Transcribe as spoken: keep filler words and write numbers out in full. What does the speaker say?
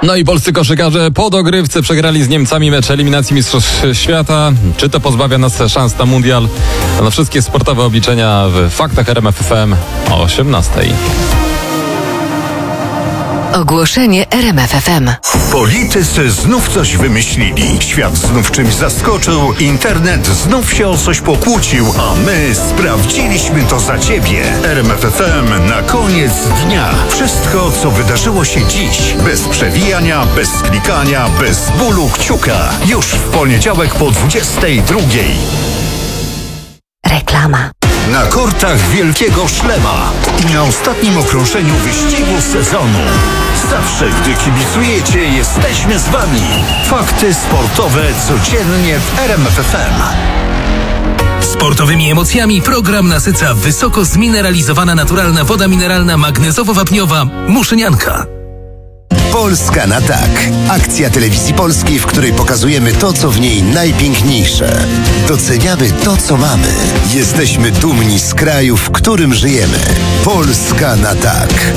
No i polscy koszykarze po dogrywce przegrali z Niemcami mecz eliminacji Mistrzostw Świata. Czy to pozbawia nas szans na mundial? Na wszystkie sportowe obliczenia w Faktach R M F F M o osiemnastej. Ogłoszenie R M F F M. Politycy znów coś wymyślili. Świat znów czymś zaskoczył. Internet znów się o coś pokłócił. A my sprawdziliśmy to za ciebie. R M F F M na koniec dnia. Wszystko, co wydarzyło się dziś. Bez przewijania, bez klikania, bez bólu kciuka. Już w poniedziałek po dwudziestej drugiej. Reklama. Na kortach Wielkiego Szlema i na ostatnim okrążeniu wyścigu sezonu. Zawsze, gdy kibicujecie, jesteśmy z wami. Fakty sportowe codziennie w R M F F M. Sportowymi emocjami program nasyca wysoko zmineralizowana naturalna woda mineralna magnezowo-wapniowa Muszynianka. Polska na tak. Akcja Telewizji Polskiej, w której pokazujemy to, co w niej najpiękniejsze. Doceniamy to, co mamy. Jesteśmy dumni z kraju, w którym żyjemy. Polska na tak.